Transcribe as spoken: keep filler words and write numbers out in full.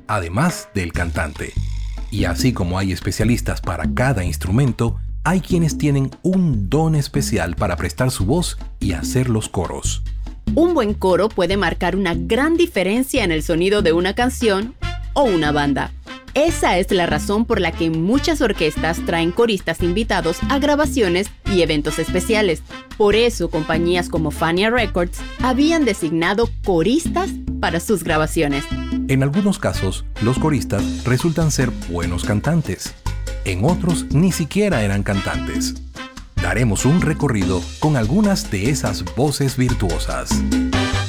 además del cantante. Y así como hay especialistas para cada instrumento, hay quienes tienen un don especial para prestar su voz y hacer los coros. Un buen coro puede marcar una gran diferencia en el sonido de una canción o una banda. Esa es la razón por la que muchas orquestas traen coristas invitados a grabaciones y eventos especiales. Por eso, compañías como Fania Records habían designado coristas para sus grabaciones. En algunos casos, los coristas resultan ser buenos cantantes. En otros, ni siquiera eran cantantes. Daremos un recorrido con algunas de esas voces virtuosas.